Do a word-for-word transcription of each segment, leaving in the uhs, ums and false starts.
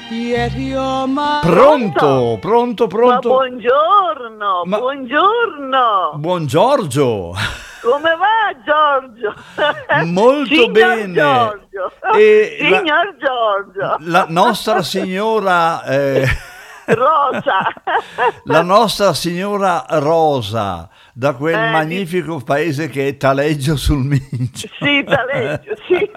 Yet you're my... Pronto, pronto, pronto. Ma buongiorno, Ma- buongiorno. Buon Giorgio. Come va Giorgio? Molto Signor bene. Giorgio. E la- Signor Giorgio. La nostra signora, eh, Rosa. la nostra signora Rosa, da quel Eh, magnifico paese che è Taleggio sul Mincio, Sì, Taleggio, sì.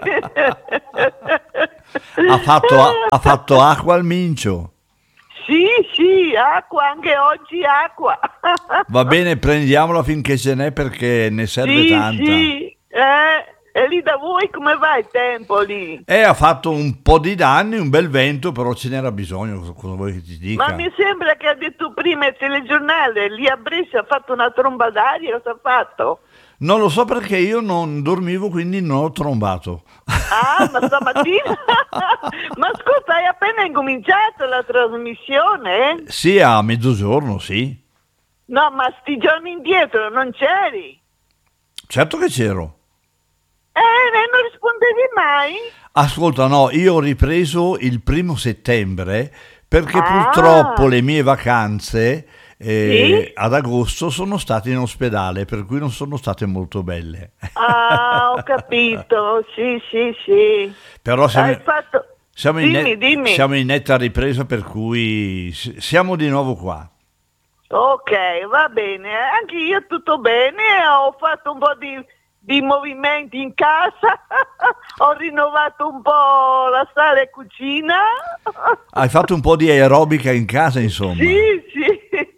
ha fatto, ha fatto acqua al Mincio. Sì, sì, acqua, anche oggi acqua. Va bene, prendiamola finché ce n'è perché ne serve Sì, tanta. sì. Eh, e lì da voi come va il tempo lì? E ha fatto un po' di danni, un bel vento, però ce n'era bisogno, cosa- cosa vuoi che ti dica? Ma mi sembra che ha detto prima il telegiornale, lì a Brescia ha fatto una tromba d'aria, cosa ha fatto? Non lo so perché io non dormivo, quindi non ho trombato. Ah, ma stamattina? Ma ascolta, hai appena incominciato la trasmissione? Eh? Sì, a mezzogiorno, sì. No, ma sti giorni indietro non c'eri? Certo che c'ero. Eh, e non rispondevi mai? Ascolta, no, io ho ripreso il primo settembre perché Ah. purtroppo le mie vacanze eh, Sì? ad agosto sono state in ospedale, per cui non sono state molto belle. Ah, ho capito, sì, sì, sì. Però siamo, Hai fatto... siamo in Dimmi, net- dimmi. siamo in netta ripresa, per cui s- siamo di nuovo qua. Ok, va bene, anche io tutto bene, ho fatto un po' di, di movimenti in casa, ho rinnovato un po' la sala e cucina. Hai fatto un po' di aerobica in casa, insomma. Sì, sì.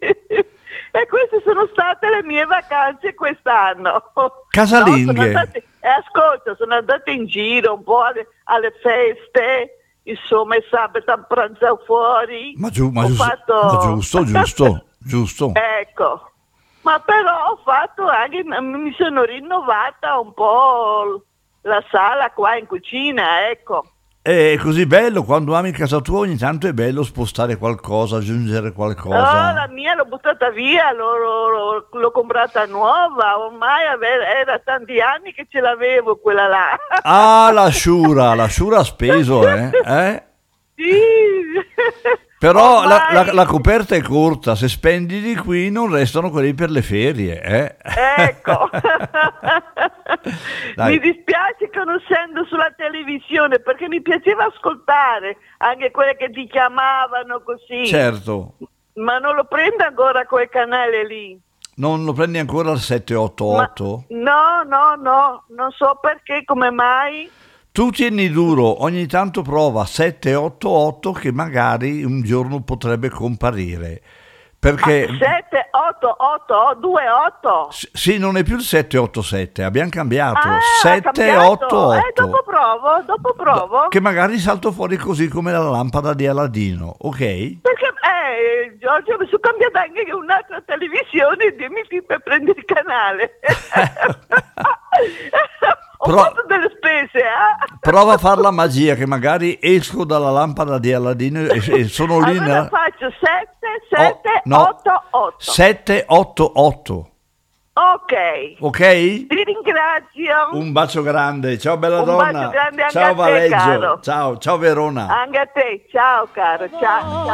E queste sono state le mie vacanze quest'anno. Casalinghe. No, sono andate, eh, ascolta, sono andata in giro un po' alle, alle feste, insomma, il sabato a pranzo fuori. Ma, giu- ma Ho giusto, fatto... ma giusto, giusto, giusto. Ecco, ma però ho fatto anche, mi sono rinnovata un po' la sala qua in cucina, ecco. È così bello, quando ami casa tua ogni tanto è bello spostare qualcosa, aggiungere Oh, qualcosa. la mia l'ho buttata via, l'ho, l'ho- l'ho comprata nuova, ormai ave- era tanti anni che ce l'avevo quella là. Ah, la Shura, la Shura ha speso, eh? Eh? Sì. Però la, Ormai- la- la coperta è corta, se spendi di qui non restano quelli per le ferie, eh? Ecco, Dai. mi dispiace che non essendo sulla televisione perché mi piaceva ascoltare anche quelle che ti chiamavano così, Certo, ma non lo prendo ancora quel canale lì. non lo prendi ancora al sette otto Ma- otto? no, no, no, non so perché, come mai. Tu tieni duro, ogni tanto prova sette otto otto che magari un giorno potrebbe comparire. Perché sette otto otto due otto. S- sì, non è più il sette otto sette, abbiamo cambiato. Ah, ha sette otto cambiato. Eh, dopo otto. provo, dopo provo. Che magari salto fuori così come la lampada di Aladino, ok? Perché, eh, Giorgio, mi sono cambiata anche un'altra televisione, dimmi chi per prendere il canale. Ho Pro- fatto delle spese, eh? Prova a fare la magia che magari esco dalla lampada di Aladino e, e sono lì Allora nella... faccio sette sette no. otto otto. sette otto otto, Ok, ok? ti ringrazio. Un bacio grande, ciao bella Un donna. bacio grande anche ciao a te, Valeggio, caro. ciao, ciao Verona. Anche a te, ciao caro, ciao. ciao.